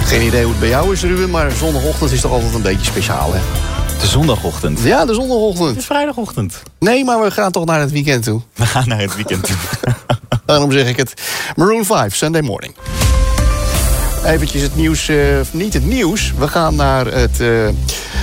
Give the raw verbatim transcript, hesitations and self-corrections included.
Geen idee hoe het bij jou is, Ruben, maar zondagochtend is toch altijd een beetje speciaal, hè? De zondagochtend. Ja, de zondagochtend. Het is vrijdagochtend. Nee, maar we gaan toch naar het weekend toe. We gaan naar het weekend toe. Daarom zeg ik het. Maroon vijf, Sunday Morning. Eventjes het nieuws, uh, niet het nieuws. We gaan naar het uh,